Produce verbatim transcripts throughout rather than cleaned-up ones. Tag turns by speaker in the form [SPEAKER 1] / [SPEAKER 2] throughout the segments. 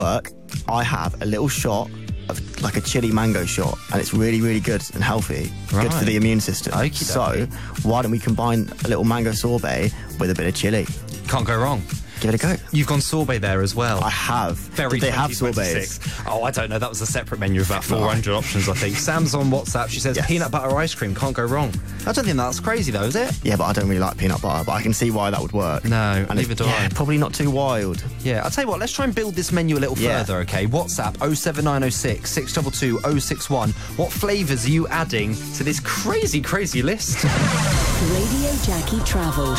[SPEAKER 1] work, I have a little shot of like a chili mango shot, and it's really, really good and healthy.
[SPEAKER 2] Right.
[SPEAKER 1] Good for the immune system.
[SPEAKER 2] Okey
[SPEAKER 1] So
[SPEAKER 2] dokey.
[SPEAKER 1] why don't we combine a little mango sorbet with a bit of chili?
[SPEAKER 2] Can't go wrong.
[SPEAKER 1] Give it a go.
[SPEAKER 2] You've gone sorbet there as well.
[SPEAKER 1] I have.
[SPEAKER 2] Very
[SPEAKER 1] Did they have
[SPEAKER 2] twenty twenty-six.
[SPEAKER 1] sorbets?
[SPEAKER 2] Oh, I don't know. That was a separate menu of about four hundred
[SPEAKER 1] Right.
[SPEAKER 2] options, I think. Sam's on WhatsApp. She says
[SPEAKER 1] Yes.
[SPEAKER 2] peanut butter ice cream. Can't go wrong. I don't think that's crazy, though, is it?
[SPEAKER 1] Yeah, but I don't really like peanut butter, but I can see why that would work.
[SPEAKER 2] No,
[SPEAKER 1] and
[SPEAKER 2] neither
[SPEAKER 1] it,
[SPEAKER 2] do
[SPEAKER 1] yeah,
[SPEAKER 2] I.
[SPEAKER 1] probably not too wild.
[SPEAKER 2] Yeah, I'll tell you what, let's try and build this menu a little
[SPEAKER 1] Yeah.
[SPEAKER 2] further, okay? WhatsApp oh seven nine oh six, six two two, oh six one. What flavours are you adding to this crazy, crazy list?
[SPEAKER 3] Radio Jackie Travel.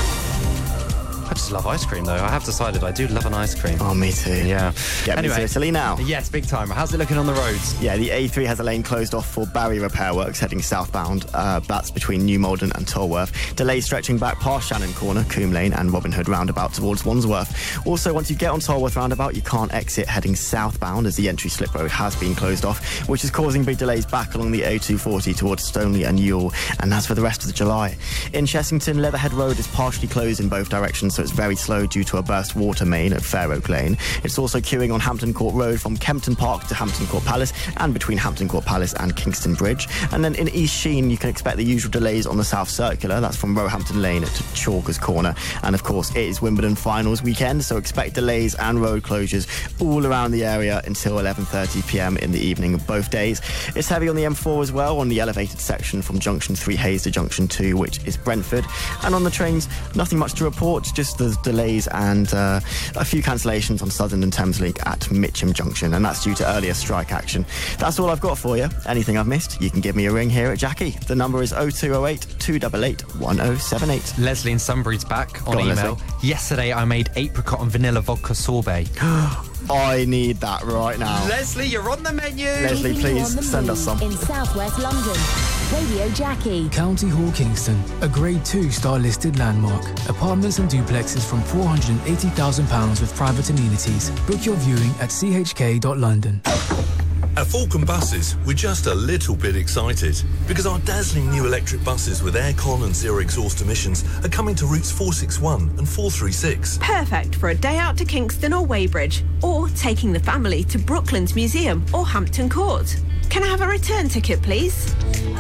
[SPEAKER 2] I just love ice cream, though. I have decided I do love an ice cream.
[SPEAKER 1] Oh, me too.
[SPEAKER 2] Yeah.
[SPEAKER 1] Get
[SPEAKER 2] anyway,
[SPEAKER 1] me to Italy now.
[SPEAKER 2] Yes, big time. How's it looking on the roads?
[SPEAKER 1] Yeah, the A three has a lane closed off for barrier repair works heading southbound. Uh, that's between New Malden and Tolworth. Delays stretching back past Shannon Corner, Coombe Lane and Robin Hood roundabout towards Wandsworth. Also, once you get on Tolworth roundabout, you can't exit heading southbound as the entry slip road has been closed off, which is causing big delays back along the A two forty towards Stoneleigh and Ewell. And as for the rest of the July, in Chessington, Leatherhead Road is partially closed in both directions, so it's very slow due to a burst water main at Fair Oak Lane. It's also queuing on Hampton Court Road from Kempton Park to Hampton Court Palace and between Hampton Court Palace and Kingston Bridge. And then in East Sheen, you can expect the usual delays on the South Circular. That's from Roehampton Lane to Chalkers Corner. And of course, it is Wimbledon finals weekend, so expect delays and road closures all around the area until eleven thirty p m in the evening of both days. It's heavy on the M four as well, on the elevated section from Junction three Hayes to Junction two, which is Brentford. And on the trains, nothing much to report, just the delays and uh, a few cancellations on Southern and Thameslink at Mitcham Junction, and that's due to earlier strike action. That's all I've got for you. Anything I've missed, you can give me a ring here at Jackie. The number is oh two oh eight, two eight eight, one oh seven eight.
[SPEAKER 2] Leslie in Sunbury's back on
[SPEAKER 1] Go on,
[SPEAKER 2] email.
[SPEAKER 1] Leslie.
[SPEAKER 2] Yesterday, I made apricot and vanilla vodka sorbet.
[SPEAKER 1] I need that right now.
[SPEAKER 2] Leslie, you're on the menu.
[SPEAKER 1] Leslie,
[SPEAKER 3] Keeping you
[SPEAKER 1] please
[SPEAKER 3] on the
[SPEAKER 1] send
[SPEAKER 3] move
[SPEAKER 1] us some.
[SPEAKER 3] in southwest London. Radio Jackie.
[SPEAKER 4] County Hall, Kingston, a Grade two star listed landmark. Apartments and duplexes from four hundred eighty thousand pounds with private amenities. Book your viewing at c h k dot london.
[SPEAKER 5] At Falcon Buses, we're just a little bit excited because our dazzling new electric buses with aircon and zero exhaust emissions are coming to routes four six one and four three six.
[SPEAKER 6] Perfect for a day out to Kingston or Weybridge, or taking the family to Brooklands Museum or Hampton Court. Can I have a return ticket, please?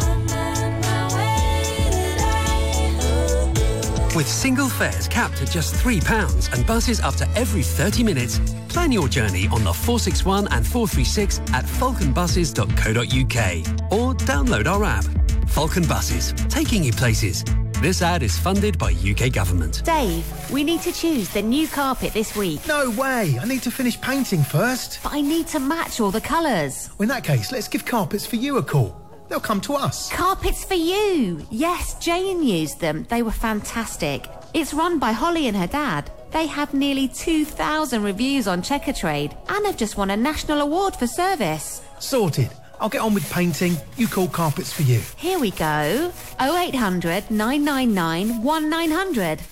[SPEAKER 7] With single fares capped at just three pounds and buses up to every thirty minutes, plan your journey on the four six one and four three six at falcon buses dot co dot u k or download our app. Falcon Buses, taking you places. This ad is funded by U K Government.
[SPEAKER 8] Dave, we need to choose the new carpet this week.
[SPEAKER 9] No way! I need to finish painting first.
[SPEAKER 8] But I need to match all the colours.
[SPEAKER 9] Well, in that case, let's give Carpets for You a call. They'll come to us.
[SPEAKER 8] Carpets for You! Yes, Jane used them. They were fantastic. It's run by Holly and her dad. They have nearly two thousand reviews on Checkatrade and have just won a national award for service.
[SPEAKER 9] Sorted. I'll get on with painting. You call Carpets for You.
[SPEAKER 8] Here we go. oh eight hundred, nine nine nine, one nine hundred.